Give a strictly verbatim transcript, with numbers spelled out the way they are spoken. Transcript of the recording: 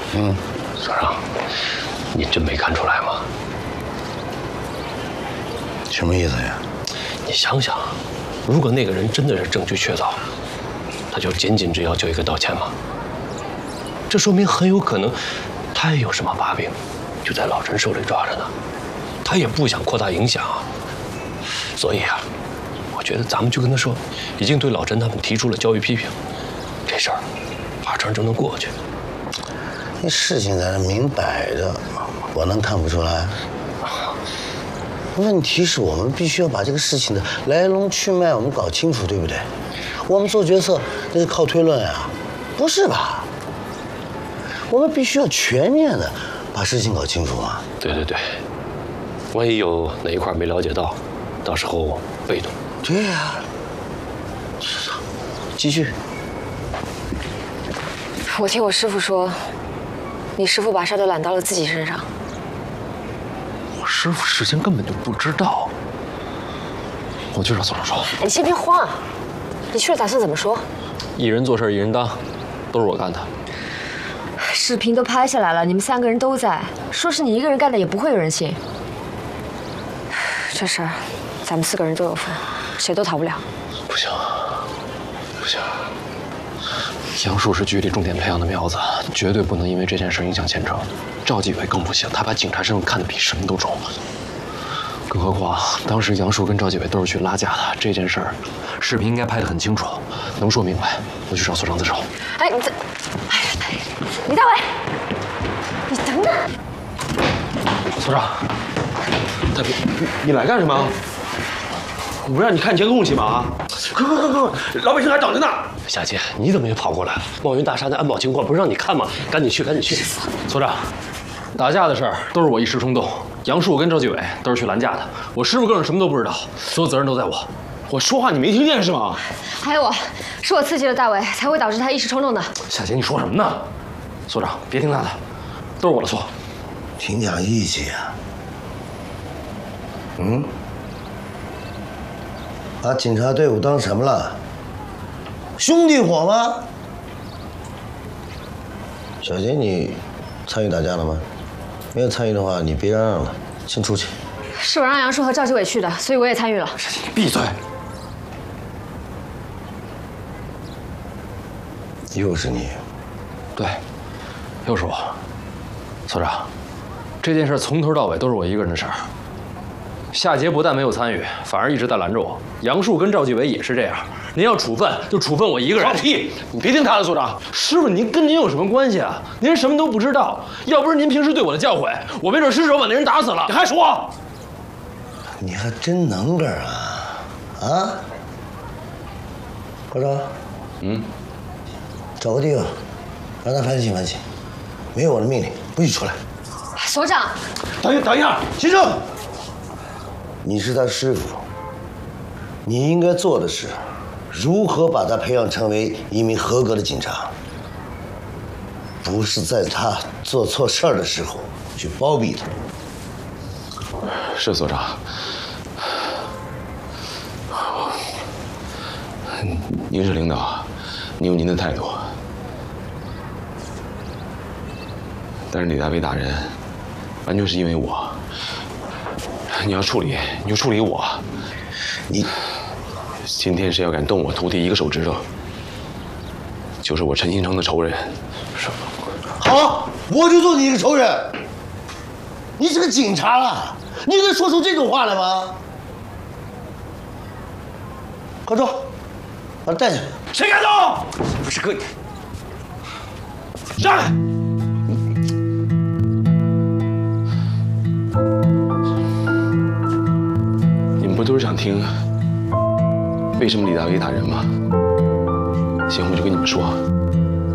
嗯， 所长，你真没看出来吗？ 什么意思呀？ 你想想，如果那个人真的是证据确凿，他就仅仅只要求一个道歉吗？这说明很有可能他也有什么把柄，就在老陈手里抓着呢。他也不想扩大影响啊。所以啊，我觉得咱们就跟他说，已经对老陈他们提出了教育批评，这事儿马上就能过去。 那事情在那明摆着，我能看不出来？问题是我们必须要把这个事情的来龙去脉我们搞清楚，对不对？我们做决策那是靠推论啊，不是吧？我们必须要全面的把事情搞清楚嘛。 对对对，万一有哪一块没了解到，到时候被动。 对呀、啊，继续。 我听我师傅说，你师傅把事都揽到了自己身上。 我师傅事先根本就不知道。我去找所长说。 你先别慌，你去了打算怎么说？ 一人做事一人当，都是我干的。 视频都拍下来了，你们三个人都在，说是你一个人干的，也不会有人信。这事儿，咱们四个人都有份，谁都逃不了。 不行，不行。 杨树是局里重点培养的苗子，绝对不能因为这件事影响前程。赵继伟更不行，他把警察身份看得比什么都重。更何况当时杨树跟赵继伟都是去拉架的，这件事儿，视频应该拍得很清楚，能说明白。我去找所长自首。 哎，你这，哎，李大伟，你等等。 所长，大哥，你你来干什么？我不让你看监控去吗？啊！快快快快，老百姓还等着呢。 夏姐，你怎么也跑过来了？茂云大厦的安保情况不是让你看吗？赶紧去，赶紧去！ 所长，打架的事儿都是我一时冲动，杨树跟赵继伟都是去拦架的，我师傅更是什么都不知道，所有责任都在我。我说话你没听见是吗？ 还有我，是我刺激了大伟，才会导致他一时冲动的。 夏姐，你说什么呢？所长，别听他的，都是我的错。 挺讲义气啊。嗯？把警察队伍当什么了？兄弟伙吗？小杰，你参与打架了吗？没有参与的话，你别嚷嚷了，先出去。 是我让杨树和赵继伟去的，所以我也参与了。 你闭嘴！ 又是你？ 对，又是我。所长，这件事从头到尾都是我一个人的事儿。夏杰不但没有参与，反而一直在拦着我。杨树跟赵继伟也是这样。您要处分就处分我一个人。 放屁！你别听他的，所长。 师傅，您跟您有什么关系啊？您什么都不知道。要不是您平时对我的教诲，我没准失手把那人打死了。你还说？ 你还真能个儿啊！啊？高超， 嗯， 找个地方，让他反省反省。没有我的命令，不许出来。 所长， 等一等一下， 先生，你是他师傅，你应该做的是，如何把他培养成为一名合格的警察，不是在他做错事儿的时候去包庇他。 是所长。您是领导，您有您的态度。但是李大为大人，完全是因为我。你要处理，你就处理我。 你今天谁要敢动我徒弟一个手指头，就是我陈新成的仇人。是。 好，我就做你一个仇人。你是个警察啊，你能说出这种话来吗？高中，把他带去。 谁敢动？ 不是哥， 上来！ 你们不都是想听为什么李大为打人吗？行，我就跟你们说。